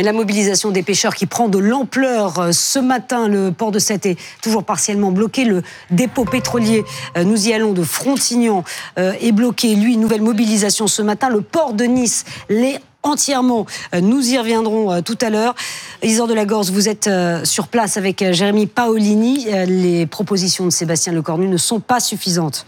Et la mobilisation des pêcheurs qui prend de l'ampleur. Ce matin, le port de Sète est toujours partiellement bloqué. Le dépôt pétrolier, nous y allons, de Frontignan est bloqué. Lui, nouvelle mobilisation ce matin. Le port de Nice l'est entièrement. Nous y reviendrons tout à l'heure. Isidore Delagorce, vous êtes sur place avec Jérémy Paolini. Les propositions de Sébastien Lecornu ne sont pas suffisantes.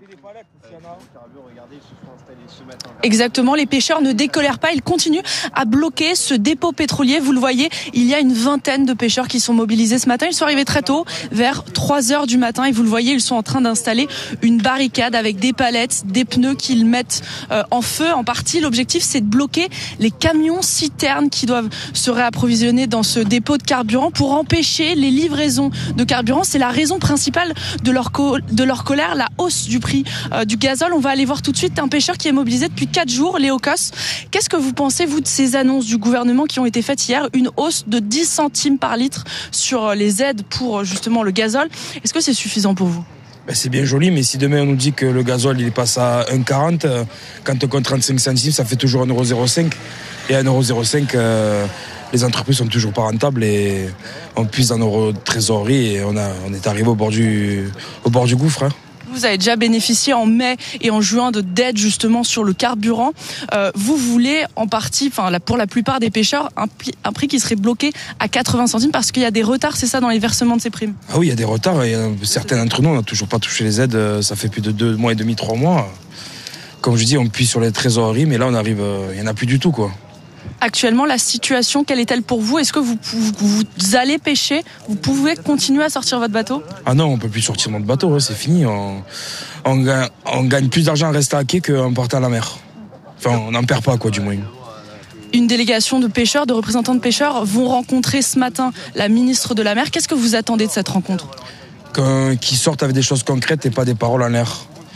Exactement, les pêcheurs ne décolèrent pas, ils continuent à bloquer ce dépôt pétrolier. Vous le voyez, il y a une vingtaine de pêcheurs qui sont mobilisés ce matin. Ils sont arrivés très tôt, vers 3h du matin. Et vous le voyez, ils sont en train d'installer une barricade avec des palettes, des pneus qu'ils mettent en feu en partie. L'objectif, c'est de bloquer les camions citernes qui doivent se réapprovisionner dans ce dépôt de carburant pour empêcher les livraisons de carburant. C'est la raison principale de leur colère, la hausse du prix du gazole. On va aller voir tout de suite un pêcheur qui est mobilisé depuis 4 jours, Léo Cos. Qu'est-ce que vous pensez, vous, de ces annonces du gouvernement qui ont été faites hier? Une hausse de 10 centimes par litre sur les aides pour justement le gazole. Est-ce que c'est suffisant pour vous? C'est bien joli, mais si demain on nous dit que le gazole il passe à 1,40, quand on compte 35 centimes, ça fait toujours 1,05 €. Et à 1,05 €, les entreprises sont toujours pas rentables et on puise dans nos trésoreries et on est arrivé au bord du gouffre. Vous avez déjà bénéficié en mai et en juin d'aides justement sur le carburant. Vous voulez en partie, pour la plupart des pêcheurs, un prix qui serait bloqué à 80 centimes parce qu'il y a des retards, c'est ça, dans les versements de ces primes? Ah oui, il y a des retards. Et certains d'entre nous, on n'a toujours pas touché les aides. Ça fait plus de 2 mois et demi, 3 mois. Comme je dis, on puise sur les trésoreries, mais là, on arrive, il n'y en a plus du tout, quoi. Actuellement, la situation, quelle est-elle pour vous? Est-ce que vous allez pêcher? Vous pouvez continuer à sortir votre bateau? Ah non, on peut plus sortir notre bateau, c'est fini. On gagne plus d'argent en restant à quai qu'en partant à la mer. Enfin, on n'en perd pas, quoi, du moins. Une délégation de pêcheurs, de représentants de pêcheurs vont rencontrer ce matin la ministre de la Mer. Qu'est-ce que vous attendez de cette rencontre? Qu'ils sortent avec des choses concrètes et pas des paroles en l'air.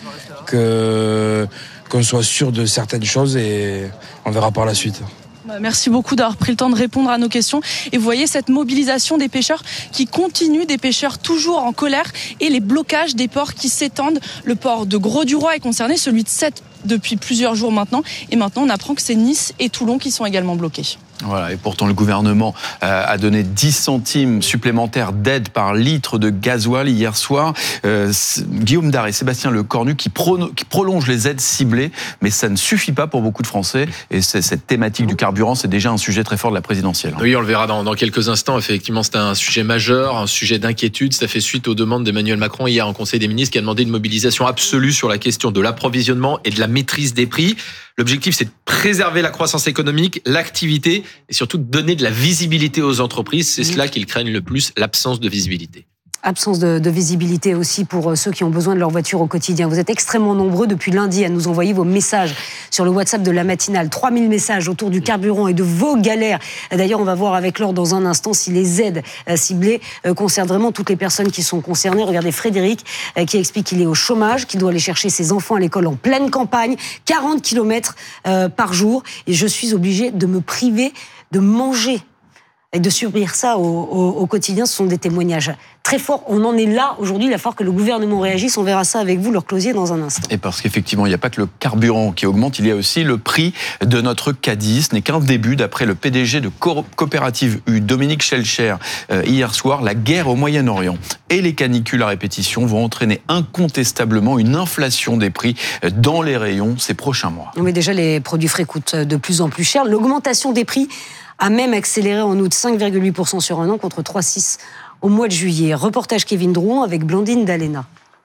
Qu'on soit sûr de certaines choses et on verra par la suite. Merci beaucoup d'avoir pris le temps de répondre à nos questions. Et vous voyez cette mobilisation des pêcheurs qui continue, des pêcheurs toujours en colère, et les blocages des ports qui s'étendent. Le port de Grosduroy est concerné, celui de Sète depuis plusieurs jours maintenant. Et maintenant, on apprend que c'est Nice et Toulon qui sont également bloqués. Voilà, et pourtant le gouvernement a donné 10 centimes supplémentaires d'aide par litre de gasoil hier soir. Guillaume Daré, Sébastien Lecornu qui prolonge les aides ciblées, mais ça ne suffit pas pour beaucoup de Français. Et cette thématique du carburant, c'est déjà un sujet très fort de la présidentielle. Oui, on le verra dans quelques instants. Effectivement, c'est un sujet majeur, un sujet d'inquiétude. Ça fait suite aux demandes d'Emmanuel Macron hier en Conseil des ministres qui a demandé une mobilisation absolue sur la question de l'approvisionnement et de la maîtrise des prix. L'objectif, c'est de préserver la croissance économique, l'activité et surtout de donner de la visibilité aux entreprises. C'est cela qu'ils craignent le plus, l'absence de visibilité. Absence de visibilité aussi pour ceux qui ont besoin de leur voiture au quotidien. Vous êtes extrêmement nombreux depuis lundi à nous envoyer vos messages sur le WhatsApp de la matinale. 3000 messages autour du carburant et de vos galères. D'ailleurs, on va voir avec Laure dans un instant si les aides ciblées concernent vraiment toutes les personnes qui sont concernées. Regardez Frédéric qui explique qu'il est au chômage, qu'il doit aller chercher ses enfants à l'école en pleine campagne, 40 km par jour. Et je suis obligée de me priver de manger et de subir ça au quotidien. Ce sont des témoignages très forts. On en est là aujourd'hui. Il va falloir que le gouvernement réagisse. On verra ça avec vous, Laure Closier, dans un instant. Et parce qu'effectivement, il n'y a pas que le carburant qui augmente, il y a aussi le prix de notre caddie. Ce n'est qu'un début. D'après le PDG de Coopérative U, Dominique Schelcher, hier soir, la guerre au Moyen-Orient et les canicules à répétition vont entraîner incontestablement une inflation des prix dans les rayons ces prochains mois. Mais déjà, les produits frais coûtent de plus en plus cher. L'augmentation des prix a même accéléré en août, 5,8% sur un an contre 3,6% au mois de juillet. Reportage Kevin Drouon avec Blandine Dalena.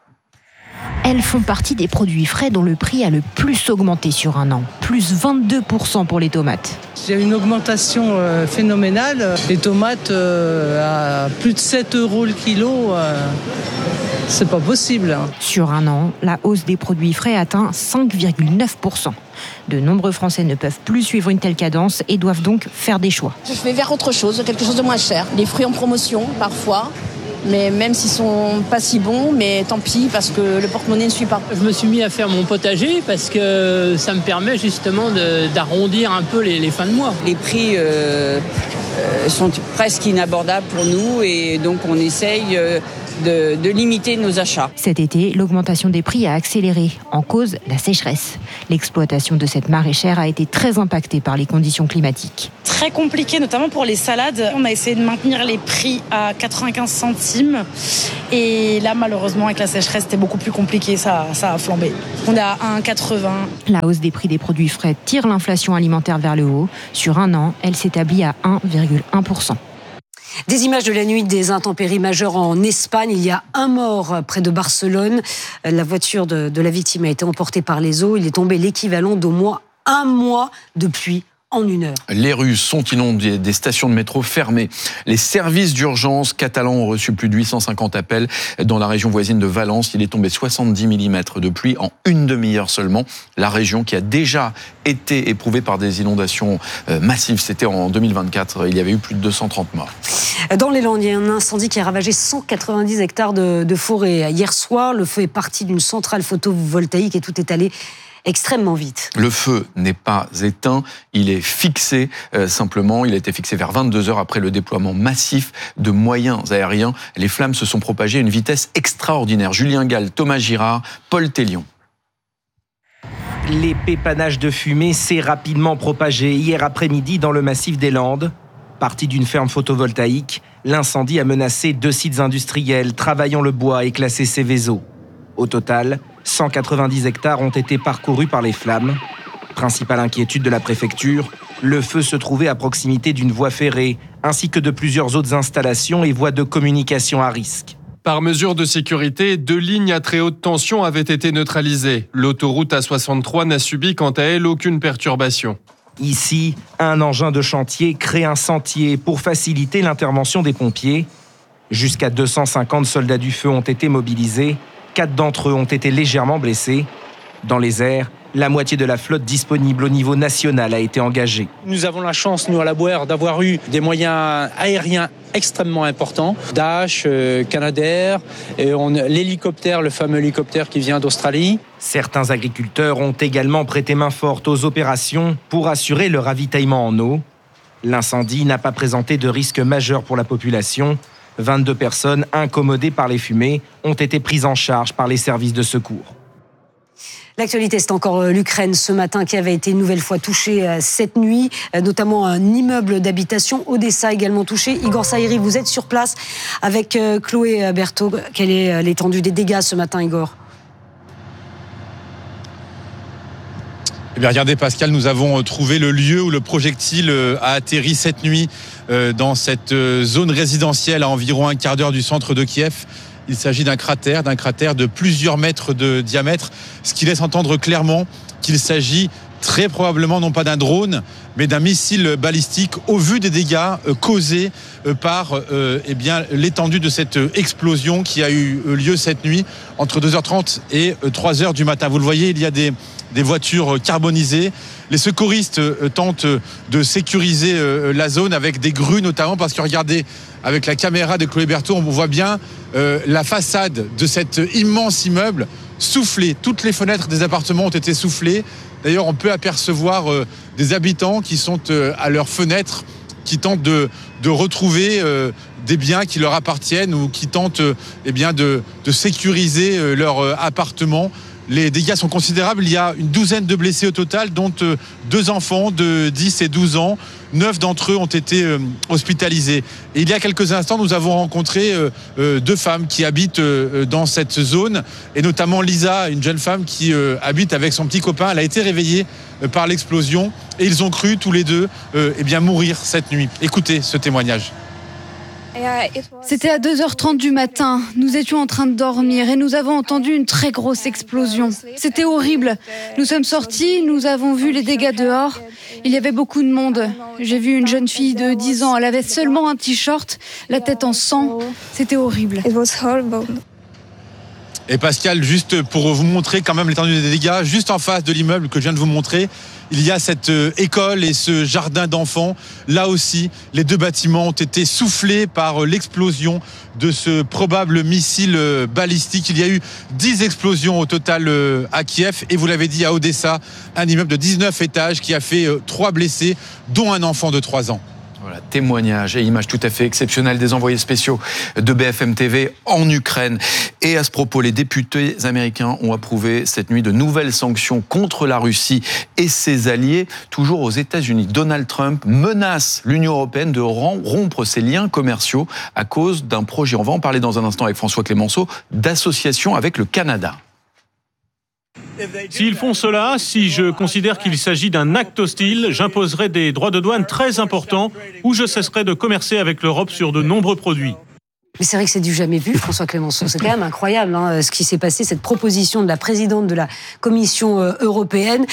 Elles font partie des produits frais dont le prix a le plus augmenté sur un an, plus 22% pour les tomates. Il y a une augmentation phénoménale. Les tomates à plus de 7 € le kilo, c'est pas possible. Sur un an, la hausse des produits frais atteint 5,9%. De nombreux Français ne peuvent plus suivre une telle cadence et doivent donc faire des choix. Je vais vers autre chose, quelque chose de moins cher. Les fruits en promotion, parfois. Mais même s'ils sont pas si bons, mais tant pis parce que le porte-monnaie ne suit pas. Je me suis mis à faire mon potager parce que ça me permet justement d'arrondir un peu les fins de mois. Les prix sont presque inabordables pour nous et donc on essaye de limiter nos achats. Cet été, l'augmentation des prix a accéléré, en cause la sécheresse. L'exploitation de cette maraîchère a été très impactée par les conditions climatiques. très compliqué, notamment pour les salades. On a essayé de maintenir les prix à 95 centimes. Et là, malheureusement, avec la sécheresse, c'était beaucoup plus compliqué. Ça a flambé. On est à 1,80. La hausse des prix des produits frais tire l'inflation alimentaire vers le haut. Sur un an, elle s'établit à 1,1%. Des images de la nuit des intempéries majeures en Espagne. Il y a un mort près de Barcelone. La voiture de la victime a été emportée par les eaux. Il est tombé l'équivalent d'au moins un mois de pluie en une heure. Les rues sont inondées, des stations de métro fermées. Les services d'urgence catalans ont reçu plus de 850 appels. Dans la région voisine de Valence, il est tombé 70 mm de pluie en une demi-heure seulement. La région qui a déjà été éprouvée par des inondations massives. C'était en 2024. Il y avait eu plus de 230 morts. Dans les Landes, il y a un incendie qui a ravagé 190 hectares de forêt. Hier soir, le feu est parti d'une centrale photovoltaïque et tout est allé extrêmement vite. Le feu n'est pas éteint, il est fixé simplement. Il a été fixé vers 22h après le déploiement massif de moyens aériens. Les flammes se sont propagées à une vitesse extraordinaire. Julien Gall, Thomas Girard, Paul Tellion. L'épais panache de fumée s'est rapidement propagé hier après-midi dans le massif des Landes. Parti d'une ferme photovoltaïque, l'incendie a menacé 2 sites industriels travaillant le bois et classés Céveso. Au total, 190 hectares ont été parcourus par les flammes. Principale inquiétude de la préfecture, le feu se trouvait à proximité d'une voie ferrée, ainsi que de plusieurs autres installations et voies de communication à risque. Par mesure de sécurité, 2 lignes à très haute tension avaient été neutralisées. L'autoroute A63 n'a subi quant à elle aucune perturbation. Ici, un engin de chantier crée un sentier pour faciliter l'intervention des pompiers. Jusqu'à 250 soldats du feu ont été mobilisés. 4 d'entre eux ont été légèrement blessés. Dans les airs, la moitié de la flotte disponible au niveau national a été engagée. Nous avons la chance, nous à la Bouère, d'avoir eu des moyens aériens extrêmement importants. Dash, Canadair, l'hélicoptère, le fameux hélicoptère qui vient d'Australie. Certains agriculteurs ont également prêté main forte aux opérations pour assurer le ravitaillement en eau. L'incendie n'a pas présenté de risque majeur pour la population. 22 personnes incommodées par les fumées ont été prises en charge par les services de secours. L'actualité, c'est encore l'Ukraine ce matin qui avait été une nouvelle fois touchée cette nuit, notamment un immeuble d'habitation. Odessa également touché. Igor Saïri, vous êtes sur place avec Chloé Berthaud. Quelle est l'étendue des dégâts ce matin, Igor ? Eh bien, regardez Pascal, nous avons trouvé le lieu où le projectile a atterri cette nuit dans cette zone résidentielle à environ un quart d'heure du centre de Kiev. Il s'agit d'un cratère de plusieurs mètres de diamètre, ce qui laisse entendre clairement qu'il s'agit très probablement non pas d'un drone, mais d'un missile balistique au vu des dégâts causés par l'étendue de cette explosion qui a eu lieu cette nuit entre 2h30 et 3h du matin. Vous le voyez, il y a des voitures carbonisées. Les secouristes tentent de sécuriser la zone avec des grues notamment parce que regardez, avec la caméra de Chloé Berthaud, on voit bien la façade de cet immense immeuble soufflée. Toutes les fenêtres des appartements ont été soufflées. D'ailleurs, on peut apercevoir des habitants qui sont à leurs fenêtres, qui tentent de retrouver des biens qui leur appartiennent ou qui tentent de sécuriser leur appartement. Les dégâts sont considérables. Il y a une douzaine de blessés au total, dont 2 enfants de 10 et 12 ans. 9 d'entre eux ont été hospitalisés. Et il y a quelques instants, nous avons rencontré 2 femmes qui habitent dans cette zone, et notamment Lisa, une jeune femme qui habite avec son petit copain. Elle a été réveillée par l'explosion et ils ont cru tous les deux mourir cette nuit. Écoutez ce témoignage. C'était à 2h30 du matin. Nous étions en train de dormir et nous avons entendu une très grosse explosion. C'était horrible. Nous sommes sortis, nous avons vu les dégâts dehors. Il y avait beaucoup de monde. J'ai vu une jeune fille de 10 ans. Elle avait seulement un t-shirt, la tête en sang. C'était horrible. Et Pascal, juste pour vous montrer quand même l'étendue des dégâts, juste en face de l'immeuble que je viens de vous montrer, il y a cette école et ce jardin d'enfants. Là aussi, les 2 bâtiments ont été soufflés par l'explosion de ce probable missile balistique. Il y a eu 10 explosions au total à Kiev et vous l'avez dit, à Odessa, un immeuble de 19 étages qui a fait 3 blessés, dont un enfant de 3 ans. Voilà, témoignages et images tout à fait exceptionnelles des envoyés spéciaux de BFM TV en Ukraine. Et à ce propos, les députés américains ont approuvé cette nuit de nouvelles sanctions contre la Russie et ses alliés, toujours aux États-Unis. Donald Trump menace l'Union européenne de rompre ses liens commerciaux à cause d'un projet, on va en parler dans un instant avec François Clémenceau, d'association avec le Canada. S'ils font cela, si je considère qu'il s'agit d'un acte hostile, j'imposerai des droits de douane très importants ou je cesserai de commercer avec l'Europe sur de nombreux produits. Mais c'est vrai que c'est du jamais vu, François Clémenceau. C'est quand même incroyable ce qui s'est passé, cette proposition de la présidente de la Commission européenne.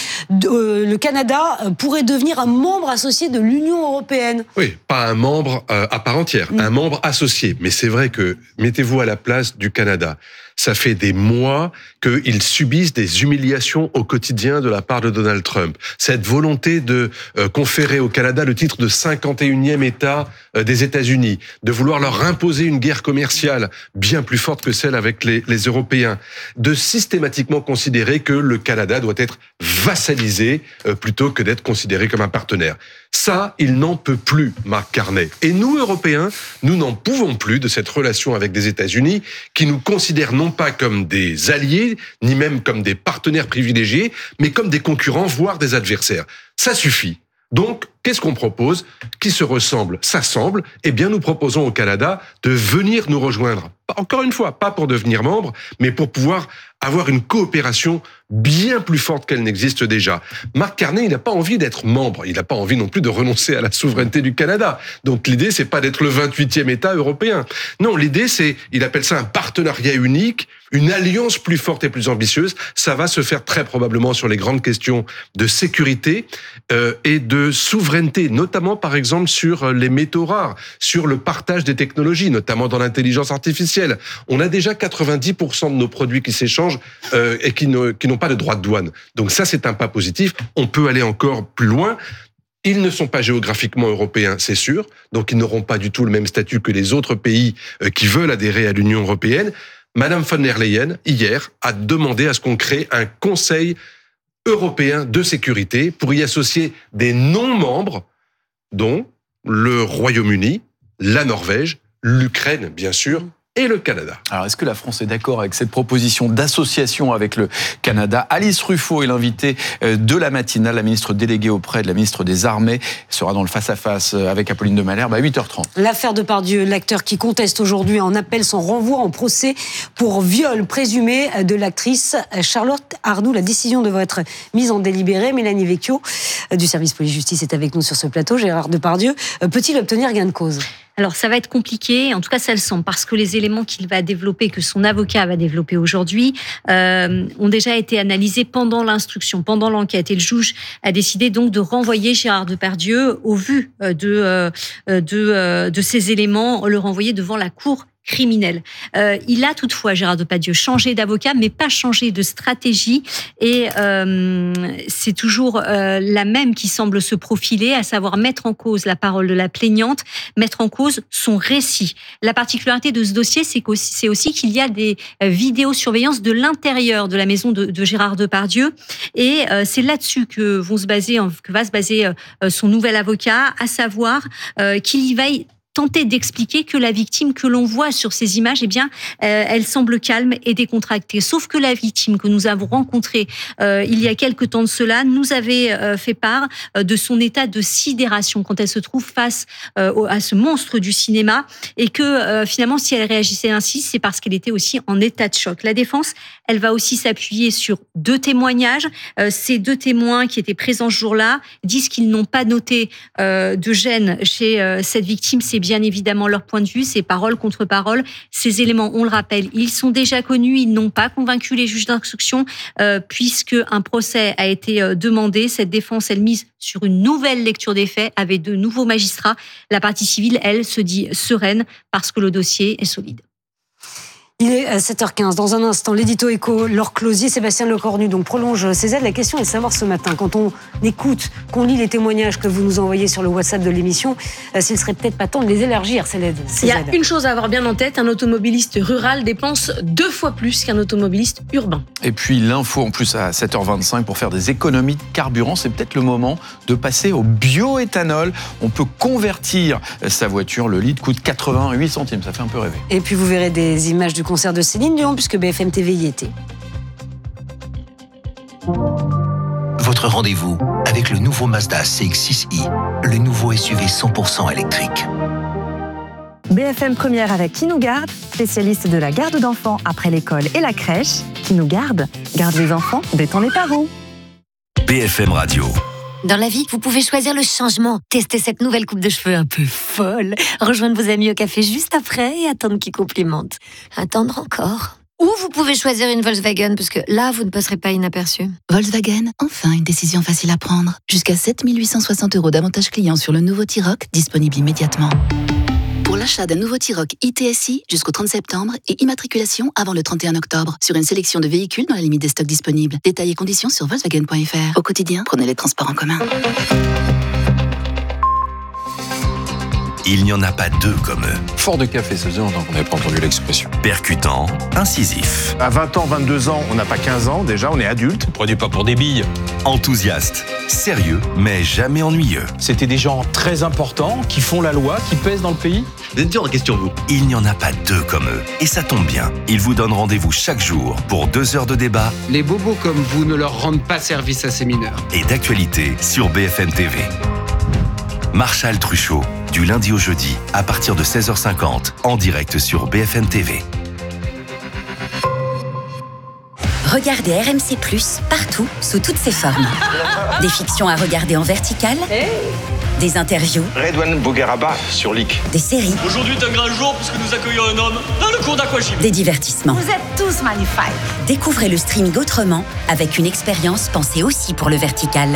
Le Canada pourrait devenir un membre associé de l'Union européenne. Oui, pas un membre à part entière, un membre associé. Mais c'est vrai que, mettez-vous à la place du Canada. Ça fait des mois qu'ils subissent des humiliations au quotidien de la part de Donald Trump. Cette volonté de conférer au Canada le titre de 51e État des États-Unis, de vouloir leur imposer une guerre commerciale bien plus forte que celle avec les Européens, de systématiquement considérer que le Canada doit être vassalisé plutôt que d'être considéré comme un partenaire. Ça, il n'en peut plus, Mark Carney. Et nous, Européens, nous n'en pouvons plus de cette relation avec des États-Unis qui nous considèrent non pas comme des alliés, ni même comme des partenaires privilégiés, mais comme des concurrents, voire des adversaires. Ça suffit. Donc, qu'est-ce qu'on propose? Qui se ressemble, s'assemble. Eh bien, nous proposons au Canada de venir nous rejoindre. Encore une fois, pas pour devenir membre, mais pour pouvoir avoir une coopération bien plus forte qu'elle n'existe déjà. Mark Carney, il n'a pas envie d'être membre. Il n'a pas envie non plus de renoncer à la souveraineté du Canada. Donc, l'idée, c'est pas d'être le 28e État européen. Non, l'idée, c'est, il appelle ça un partenariat unique, une alliance plus forte et plus ambitieuse. Ça va se faire très probablement sur les grandes questions de sécurité et de souveraineté, notamment, par exemple, sur les métaux rares, sur le partage des technologies, notamment dans l'intelligence artificielle. On a déjà 90% de nos produits qui s'échangent et qui n'ont pas de droits de douane. Donc ça, c'est un pas positif. On peut aller encore plus loin. Ils ne sont pas géographiquement européens, c'est sûr. Donc ils n'auront pas du tout le même statut que les autres pays qui veulent adhérer à l'Union européenne. Madame von der Leyen, hier, a demandé à ce qu'on crée un Conseil européen de sécurité pour y associer des non-membres, dont le Royaume-Uni, la Norvège, l'Ukraine, bien sûr, et le Canada. Alors, est-ce que la France est d'accord avec cette proposition d'association avec le Canada? Alice Ruffo est l'invitée de la matinale, la ministre déléguée auprès de la ministre des Armées, sera dans le face-à-face avec Apolline de Malherbe à 8h30. L'affaire Depardieu, l'acteur qui conteste aujourd'hui en appel son renvoi en procès pour viol présumé de l'actrice Charlotte Arnoult. La décision devrait être mise en délibéré. Mélanie Vecchio du service police-justice est avec nous sur ce plateau. Gérard Depardieu peut-il obtenir gain de cause? Alors ça va être compliqué, en tout cas ça le semble, parce que les éléments qu'il va développer, que son avocat va développer aujourd'hui, ont déjà été analysés pendant l'instruction, pendant l'enquête. Et le juge a décidé donc de renvoyer Gérard Depardieu au vu de ces éléments, le renvoyer devant la cour criminel. Il a toutefois, Gérard Depardieu, changé d'avocat, mais pas changé de stratégie. Et c'est toujours la même qui semble se profiler, à savoir mettre en cause la parole de la plaignante, mettre en cause son récit. La particularité de ce dossier, c'est aussi qu'il y a des vidéosurveillances de l'intérieur de la maison de Gérard Depardieu. Et c'est là-dessus que va se baser son nouvel avocat, à savoir qu'il y va tenter d'expliquer que la victime que l'on voit sur ces images, eh bien, elle semble calme et décontractée. Sauf que la victime que nous avons rencontrée il y a quelque temps de cela nous avait fait part de son état de sidération quand elle se trouve face à ce monstre du cinéma, et que finalement, si elle réagissait ainsi, c'est parce qu'elle était aussi en état de choc. La défense, elle va aussi s'appuyer sur 2 témoignages. Ces 2 témoins qui étaient présents ce jour-là disent qu'ils n'ont pas noté de gêne chez cette victime. C'est bien évidemment leur point de vue, c'est parole contre parole. Ces éléments, on le rappelle, ils sont déjà connus, ils n'ont pas convaincu les juges d'instruction puisque un procès a été demandé. Cette défense, elle mise sur une nouvelle lecture des faits avec de nouveaux magistrats. La partie civile, elle, se dit sereine parce que le dossier est solide. Il est à 7h15. Dans un instant, l'édito éco, Laure Closier, Sébastien Lecornu. Donc prolonge ses aides. La question est de savoir ce matin, quand on écoute, qu'on lit les témoignages que vous nous envoyez sur le WhatsApp de l'émission, s'il serait peut-être pas temps de les élargir, ces aides. Il y a une chose à avoir bien en tête, un automobiliste rural dépense 2 fois plus qu'un automobiliste urbain. Et puis l'info en plus à 7h25 pour faire des économies de carburant, c'est peut-être le moment de passer au bioéthanol. On peut convertir sa voiture, le litre coûte 88 centimes, ça fait un peu rêver. Et puis vous verrez des images du concert de Céline Dion, puisque BFM TV y était. Votre rendez-vous avec le nouveau Mazda CX-6i, le nouveau SUV 100% électrique. BFM Première avec Qui nous garde, spécialiste de la garde d'enfants après l'école et la crèche. Qui nous garde les enfants, détend les parents. BFM Radio. Dans la vie, vous pouvez choisir le changement. Tester cette nouvelle coupe de cheveux un peu folle. Rejoindre vos amis au café juste après et attendre qu'ils complimentent. Attendre encore. Ou vous pouvez choisir une Volkswagen, parce que là, vous ne passerez pas inaperçu. Volkswagen, enfin une décision facile à prendre. Jusqu'à 7 860 € d'avantages clients sur le nouveau T-Roc, disponible immédiatement. Pour l'achat d'un nouveau T-Roc ITSI jusqu'au 30 septembre et immatriculation avant le 31 octobre sur une sélection de véhicules dans la limite des stocks disponibles. Détails et conditions sur Volkswagen.fr. Au quotidien, prenez les transports en commun. Il n'y en a pas deux comme eux. Fort de café, ça faisait longtemps qu'on n'avait pas entendu l'expression. Percutant, incisif. À 20 ans, 22 ans, on n'a pas 15 ans, déjà, on est adulte. Prenez pas pour des billes. Enthousiaste, sérieux, mais jamais ennuyeux. C'était des gens très importants, qui font la loi, qui pèsent dans le pays. Vous êtes dur en question, vous. Il n'y en a pas deux comme eux. Et ça tombe bien. Ils vous donnent rendez-vous chaque jour pour 2 heures de débat. Les bobos comme vous ne leur rendent pas service à ces mineurs. Et d'actualité sur BFM TV. Marshall Truchot, du lundi au jeudi, à partir de 16h50, en direct sur BFM TV. Regardez RMC+, partout, sous toutes ses formes. Des fictions à regarder en vertical, des interviews, Redouane Bougueraba sur LIC. Des séries. Aujourd'hui est un grand jour puisque nous accueillons un homme dans le cours d'aquagym. Des divertissements. Vous êtes tous magnifiques. Découvrez le streaming autrement, avec une expérience pensée aussi pour le vertical.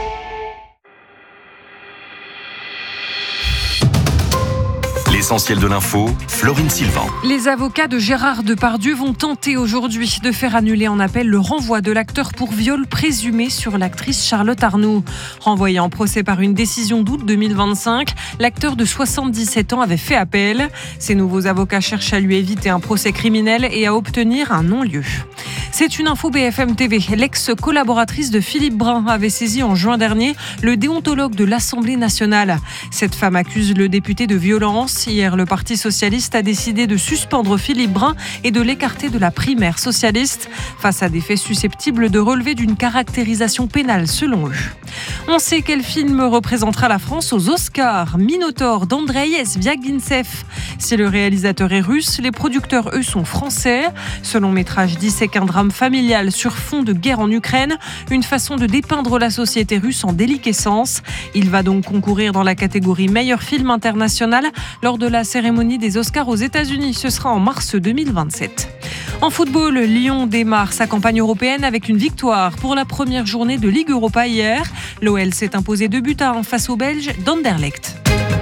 L'essentiel de l'info, Florine Sylvain. Les avocats de Gérard Depardieu vont tenter aujourd'hui de faire annuler en appel le renvoi de l'acteur pour viol présumé sur l'actrice Charlotte Arnoult. Renvoyé en procès par une décision d'août 2025, l'acteur de 77 ans avait fait appel. Ses nouveaux avocats cherchent à lui éviter un procès criminel et à obtenir un non-lieu. C'est une info BFM TV. L'ex-collaboratrice de Philippe Brun avait saisi en juin dernier le déontologue de l'Assemblée nationale. Cette femme accuse le député de violence. Hier, le Parti socialiste a décidé de suspendre Philippe Brun et de l'écarter de la primaire socialiste face à des faits susceptibles de relever d'une caractérisation pénale selon eux. On sait quel film représentera la France aux Oscars. Minotaure d'Andrei Zvyagintsev. Si le réalisateur est russe, les producteurs, eux, sont français. Ce long métrage dissèque un drame familial sur fond de guerre en Ukraine, une façon de dépeindre la société russe en déliquescence. Il va donc concourir dans la catégorie meilleur film international lors de la cérémonie des Oscars aux États-Unis. Ce sera en mars 2027. En football, Lyon démarre sa campagne européenne avec une victoire pour la première journée de Ligue Europa hier. L'OL s'est imposé 2-1 face aux Belges d'Anderlecht.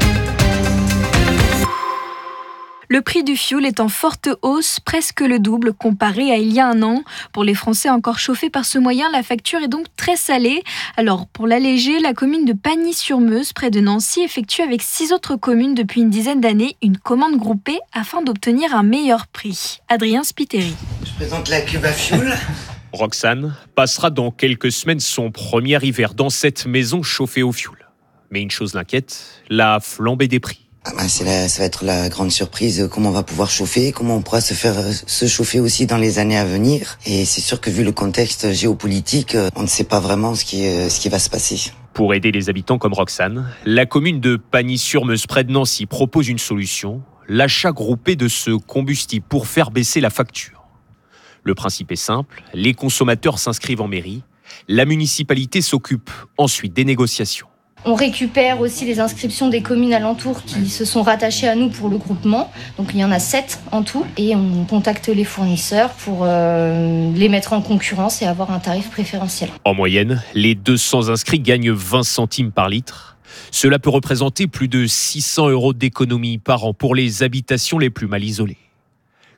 Le prix du fioul est en forte hausse, presque le double comparé à il y a un an. Pour les Français encore chauffés par ce moyen, la facture est donc très salée. Alors, pour l'alléger, la commune de Pagny-sur-Meuse, près de Nancy, effectue avec 6 autres communes depuis une dizaine d'années une commande groupée afin d'obtenir un meilleur prix. Adrien Spiteri. Je présente la cuve à fioul. Roxane passera dans quelques semaines son premier hiver dans cette maison chauffée au fioul. Mais une chose l'inquiète, la flambée des prix. Ça va être la grande surprise, comment on va pouvoir chauffer, comment on pourra se chauffer aussi dans les années à venir. Et c'est sûr que vu le contexte géopolitique, on ne sait pas vraiment ce qui va se passer. Pour aider les habitants comme Roxane, la commune de Pagny-sur-Meuse près de Nancy propose une solution, l'achat groupé de ce combustible pour faire baisser la facture. Le principe est simple, les consommateurs s'inscrivent en mairie, la municipalité s'occupe ensuite des négociations. On récupère aussi les inscriptions des communes alentours qui se sont rattachées à nous pour le groupement. Donc il y en a 7 en tout. Et on contacte les fournisseurs pour les mettre en concurrence et avoir un tarif préférentiel. En moyenne, les 200 inscrits gagnent 20 centimes par litre. Cela peut représenter plus de 600 € d'économie par an pour les habitations les plus mal isolées.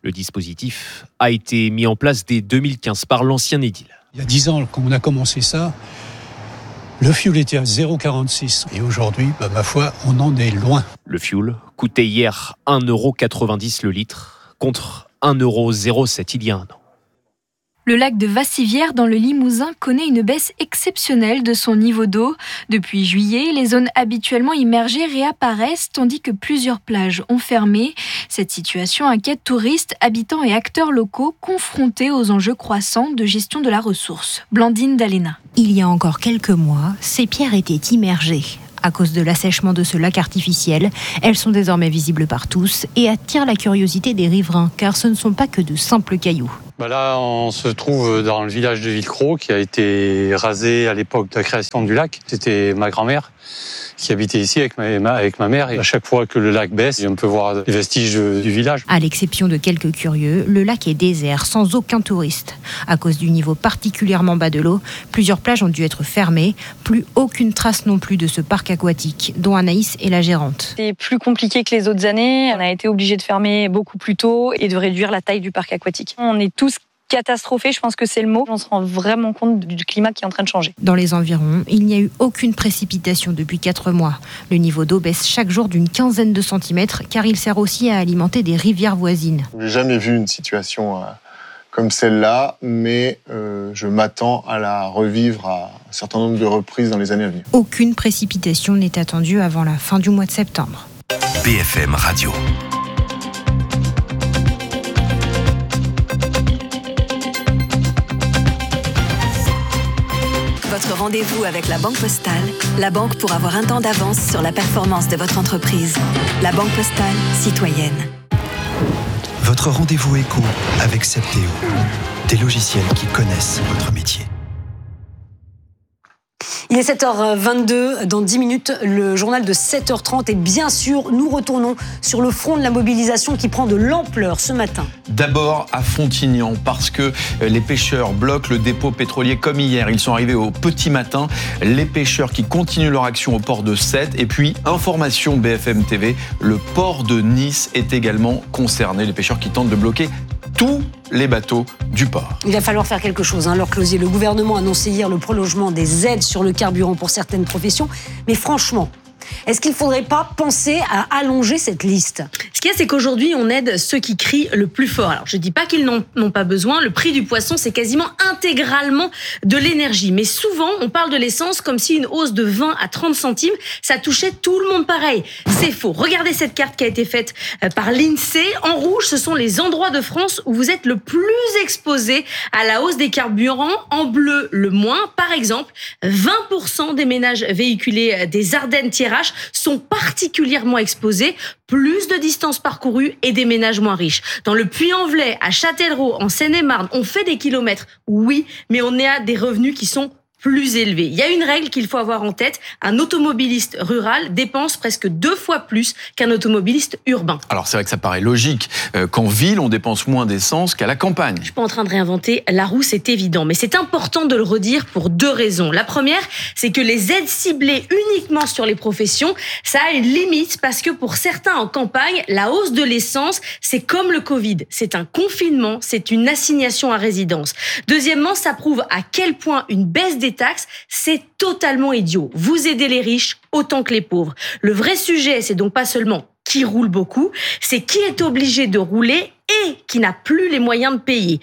Le dispositif a été mis en place dès 2015 par l'ancien édile. Il y a 10 ans, quand on a commencé ça, le fioul était à 0,46. Et aujourd'hui, ma foi, on en est loin. Le fioul coûtait hier 1,90 € le litre, contre 1,07 € il y a un an. Le lac de Vassivière dans le Limousin connaît une baisse exceptionnelle de son niveau d'eau. Depuis juillet, les zones habituellement immergées réapparaissent tandis que plusieurs plages ont fermé. Cette situation inquiète touristes, habitants et acteurs locaux confrontés aux enjeux croissants de gestion de la ressource. Blandine Dalena. Il y a encore quelques mois, ces pierres étaient immergées. À cause de l'assèchement de ce lac artificiel, elles sont désormais visibles par tous et attirent la curiosité des riverains, car ce ne sont pas que de simples cailloux. Là, on se trouve dans le village de Villecros qui a été rasé à l'époque de la création du lac. C'était ma grand-mère qui habitait ici avec ma mère. Et à chaque fois que le lac baisse, on peut voir les vestiges du village. À l'exception de quelques curieux, le lac est désert, sans aucun touriste. À cause du niveau particulièrement bas de l'eau, plusieurs plages ont dû être fermées. Plus aucune trace non plus de ce parc aquatique, dont Anaïs est la gérante. C'est plus compliqué que les autres années. On a été obligé de fermer beaucoup plus tôt et de réduire la taille du parc aquatique. On est tous catastrophée, je pense que c'est le mot. On se rend vraiment compte du climat qui est en train de changer. Dans les environs, il n'y a eu aucune précipitation depuis 4 mois. Le niveau d'eau baisse chaque jour d'une 15aine de centimètres, car il sert aussi à alimenter des rivières voisines. Je n'ai jamais vu une situation comme celle-là, mais je m'attends à la revivre à un certain nombre de reprises dans les années à venir. Aucune précipitation n'est attendue avant la fin du mois de septembre. BFM Radio. Votre rendez-vous avec la Banque Postale, la banque pour avoir un temps d'avance sur la performance de votre entreprise. La Banque Postale, citoyenne. Votre rendez-vous éco avec Septéo, des logiciels qui connaissent votre métier. Il est 7h22, dans 10 minutes, le journal de 7h30 et bien sûr, nous retournons sur le front de la mobilisation qui prend de l'ampleur ce matin. D'abord à Fontignan, parce que les pêcheurs bloquent le dépôt pétrolier comme hier. Ils sont arrivés au petit matin, les pêcheurs qui continuent leur action au port de Sète. Et puis, information BFM TV, le port de Nice est également concerné. Les pêcheurs qui tentent de bloquer tous les bateaux du port. Il va falloir faire quelque chose, Laure Closier. Le gouvernement a annoncé hier le prolongement des aides sur le carburant pour certaines professions. Mais franchement, est-ce qu'il ne faudrait pas penser à allonger cette liste ? Ce qu'il y a, c'est qu'aujourd'hui, on aide ceux qui crient le plus fort. Alors, je ne dis pas qu'ils n'ont pas besoin. Le prix du poisson, c'est quasiment intégralement de l'énergie. Mais souvent, on parle de l'essence comme si une hausse de 20 à 30 centimes, ça touchait tout le monde pareil. C'est faux. Regardez cette carte qui a été faite par l'INSEE. En rouge, ce sont les endroits de France où vous êtes le plus exposé à la hausse des carburants. En bleu, le moins. Par exemple, 20% des ménages véhiculés des Ardennes-Thiérache sont particulièrement exposés, plus de distance parcourue et des ménages moins riches. Dans le Puy-en-Velay, à Châtellerault, en Seine-et-Marne, on fait des kilomètres, oui, mais on est à des revenus qui sont plus élevés. Il y a une règle qu'il faut avoir en tête, un automobiliste rural dépense presque 2 fois plus qu'un automobiliste urbain. Alors c'est vrai que ça paraît logique, qu'en ville on dépense moins d'essence qu'à la campagne. Je suis pas en train de réinventer la roue, c'est évident, mais c'est important de le redire pour 2 raisons. La première, c'est que les aides ciblées uniquement sur les professions, ça a une limite parce que pour certains en campagne, la hausse de l'essence, c'est comme le Covid, c'est un confinement, c'est une assignation à résidence. Deuxièmement, ça prouve à quel point une baisse des taxes, c'est totalement idiot. Vous aidez les riches autant que les pauvres. Le vrai sujet, c'est donc pas seulement qui roule beaucoup, c'est qui est obligé de rouler et qui n'a plus les moyens de payer.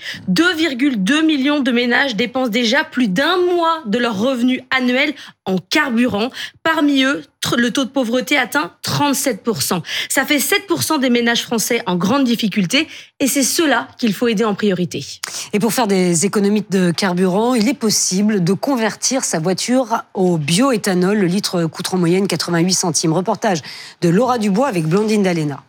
2,2 millions de ménages dépensent déjà plus d'un mois de leur revenu annuel en carburant. Parmi eux, le taux de pauvreté atteint 37%. Ça fait 7% des ménages français en grande difficulté et c'est ceux-là qu'il faut aider en priorité. Et pour faire des économies de carburant, il est possible de convertir sa voiture au bioéthanol. Le litre coûte en moyenne 88 centimes. Reportage de Laura Dubois avec Blandine Dalena.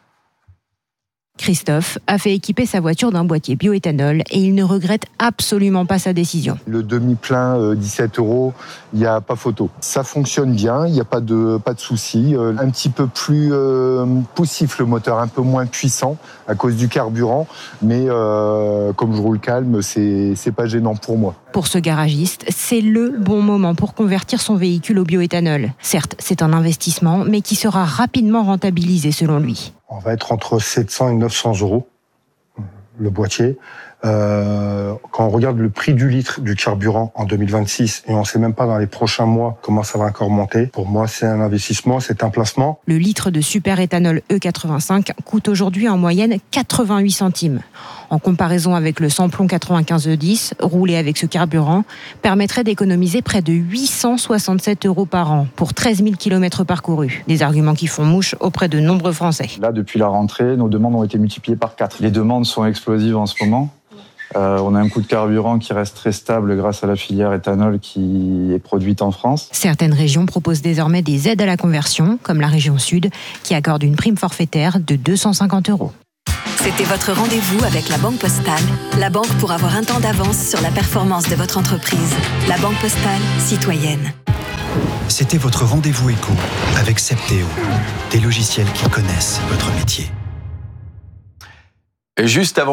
Christophe a fait équiper sa voiture d'un boîtier bioéthanol et il ne regrette absolument pas sa décision. Le demi-plein, 17 €, il n'y a pas photo. Ça fonctionne bien, il n'y a pas de souci. Un petit peu plus poussif le moteur, un peu moins puissant à cause du carburant, mais comme je roule calme, c'est pas gênant pour moi. Pour ce garagiste, c'est le bon moment pour convertir son véhicule au bioéthanol. Certes, c'est un investissement, mais qui sera rapidement rentabilisé selon lui. On va être entre 700 et 900 €. le boîtier. Quand on regarde le prix du litre du carburant en 2026, et on ne sait même pas dans les prochains mois comment ça va encore monter, pour moi c'est un investissement, c'est un placement. Le litre de super-éthanol E85 coûte aujourd'hui en moyenne 88 centimes. En comparaison avec le samplon 95E10, roulé avec ce carburant, permettrait d'économiser près de 867 € par an pour 13 000 km parcourus. Des arguments qui font mouche auprès de nombreux Français. Là, depuis la rentrée, nos demandes ont été multipliées par 4. Les demandes sont explosives en ce moment. On a un coût de carburant qui reste très stable grâce à la filière éthanol qui est produite en France. Certaines régions proposent désormais des aides à la conversion, comme la région Sud, qui accorde une prime forfaitaire de 250 €. C'était votre rendez-vous avec la Banque Postale. La banque pour avoir un temps d'avance sur la performance de votre entreprise. La Banque Postale, citoyenne. C'était votre rendez-vous éco avec Septéo, des logiciels qui connaissent votre métier. Et juste avant